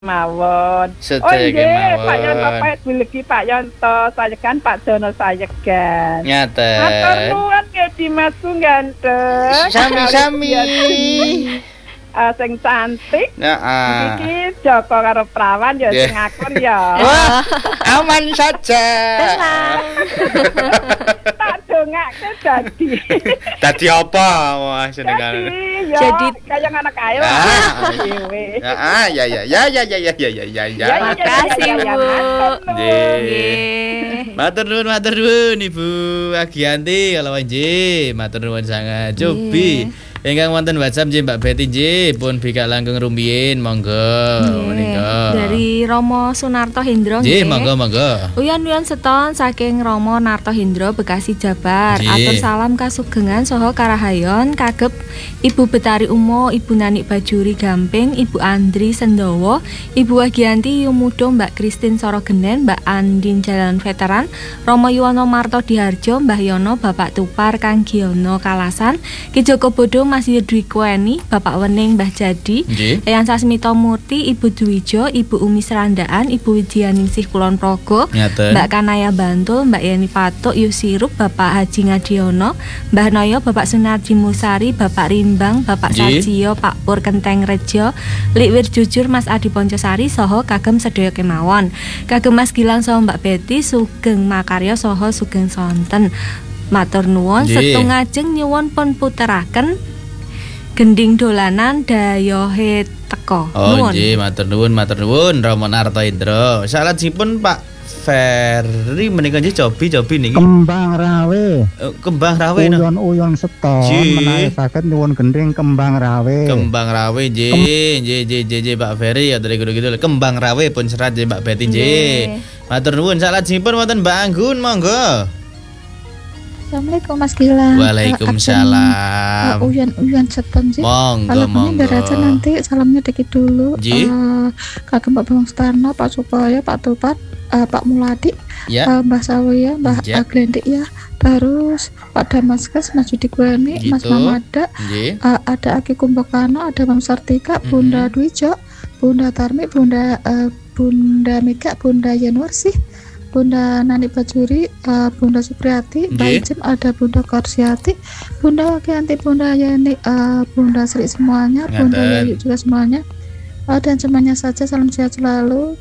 Mawon. Oh Sedaya nggih, Pak Yanto kemawon. pait bilegi Pak Yanto sayegan Pak Dono sayegan. Matur Ngaten. nuwun nggih Dimas ganteng. Sami-sami. Sing cantik. Heeh. Iki Joko karo Prawan ya sing ngakon ya. Wah, aman saja. Tak dongake dadi. Dadi apa? Wah, senengan. Jadi kaya anak ae lah. Dhewe. Ya. Makasih, Bu. Nggih. Matur nuwun Ibu Agianti kalau nggih. Matur nuwun sangat. Cobi. Ingkang wonten WhatsApp nggih Mbak Betty nggih pun bikak langkung rumiyin monggo menika. Dari Romo Sunarto Hendro nggih. Monggo. Uyan seton saking Romo Narto Hendro Bekasi Jabar. Atur salam kasugengan saha karahayon kagep Ibu Betari Umo, Ibu Nanik Bajuri Gamping, Ibu Andri Sendowo, Ibu Agianti Yumudo, Mbak Kristin Sorogenen, Mbak Andin Jalan Veteran, Romo Yuwono Marto Diharjo, Mbah Yono, Bapak Tupar Kang Giono Kalasan, Ki Joko Bodo Mas Yudwi Kueni, Bapak Wening Mbah Jadi, Eyang Sasmito Murti, Ibu Dwijo, Ibu Umi Serandaan, Ibu Widianingsih Kulon Progo, Mbak Kanaya Bantul, Mbak Yani Patuk Yusirup, Bapak Haji Ngadiono, Mbah Noyo, Bapak Sunarji Musari, Bapak Rimbang, Bapak Sarjio, Pak Pur Kenteng Rejo, Likwir Jujur Mas Adi Poncosari, Soho kagem sedaya kemawon. Kagem Mas Gilang saha Mbak Betty Sugeng Makarya saha Sugeng Sonten. Matur nuwun setung ajeng nyuwun pun puteraken gending dolanan dayohe teko. Oh nggih, matur nuwun Romo Narto Indro. Salajengipun Pak Ferry menika nggih cobi niki. Kembang rawe. Kembang rawe no. Uyon seton menawi saged nyuwun gending kembang rawe. Kembang rawe nggih Pak Ferry ya dari gitu. Kembang rawe pun serat nggih Mbak Betty nggih. Matur nuwun salajengipun wonten Mbak Anggun monggo. Assalamualaikum Mas Gilang. Waalaikumsalam. Uyan seton sih. Monggo. Beraca nanti salamnya dikit dulu. Kagem Pak Bambang Sutarno, Pak Supaya, Pak Tupat, Pak Muladi, Mbah Sawoya, Mbah Aglendik ya. Terus Pak Damaskus, Mas Yudi Kueni, Mas Mamada, ada Aki Kumbokano, ada Mam Sartika, Bunda Dwijo, Bunda Tarmi, Bunda Mika, Bunda Yanuarsih, Bunda Nani Bajuri, Bunda Supriyati, Mbak Ijim, ada Bunda Korsiati, Bunda Wakianti, Bunda Yani, Bunda Sri semuanya, Bunda Yayu juga semuanya, dan semuanya saja salam sehat selalu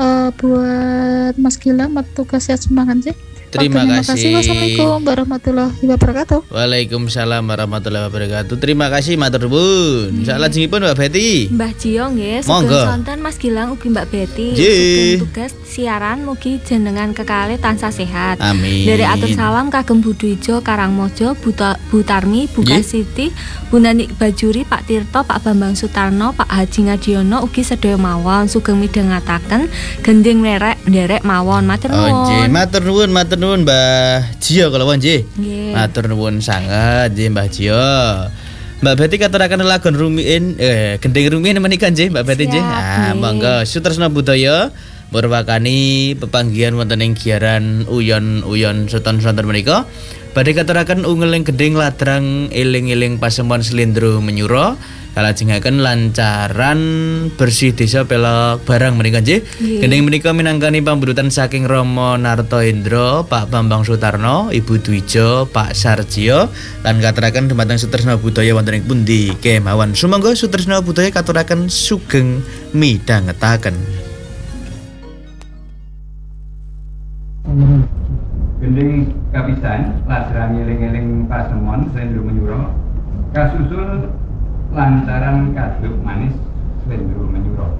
buat Mas Gilang, tugas sehat semangat sih. Terima kasih. Wassalamualaikum warahmatullahi wabarakatuh. Waalaikumsalam warahmatullahi wabarakatuh. Terima kasih matur nuwun. Salajengipun Mbak Betty. Mbah Jiyo nggih, sugeng sonten Mas Gilang ugi Mbak Betty. Sugeng tugas siaran mugi jenengan kekalih tansah sehat. Amin. Dari atur salam kagem Bu Dwijo Karangmojo, Bu Tarmi, Bu Kasiti, Bu Nanik Bajuri, Pak Tirto, Pak Bambang Sutarno, Pak Haji Ngadiono ugi sedaya mawon sugeng midhangetaken gending nderek mawon. Matur nuwun. Oh nggih, matur nuwun Mbah Jiyo kalau nggih. Matur nuwun sanget nggih Mbah Jiyo. Mbak Betty katuraken lagon rumiyin gending rumiyin menika nggih Mbak Betty nggih. Monggo Sutresna Budaya merwakani pepanggihan wonten ing giaran uyon seton-seton menika. Badhe katuraken ungeling gending ladrang eling-eling pasemon Slendro Menyuro. Kalajengaken lancaran bersih desa pelok barang menika nggih. Gending menika minangkani pamburutan saking Romo Narto Hendro, Pak Bambang Sutarno, Ibu Dwijo, Pak Sarjio lan katuraken dumateng Sutresna Budaya wonten ing pundi kemawon. Sumangga Sutresna Budaya katuraken sugeng midhangetaken. Gending kapisan ladrang eling-eling pasemon Slendro Menyuro kasusul lantaran kaduk manis Slendro Menyuro.